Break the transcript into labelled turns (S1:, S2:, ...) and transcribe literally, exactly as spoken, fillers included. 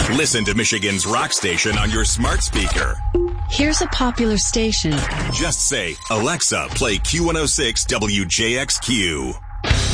S1: Listen to Michigan's rock station on your smart speaker.
S2: Here's a popular station.
S1: Just say, Alexa, play Q one oh six W J X Q.